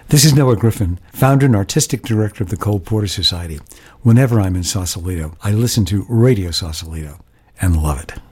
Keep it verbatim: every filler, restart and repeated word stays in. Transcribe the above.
This is Noah Griffin, founder and artistic director of the Cole Porter Society. Whenever I'm in Sausalito, I listen to Radio Sausalito and love it.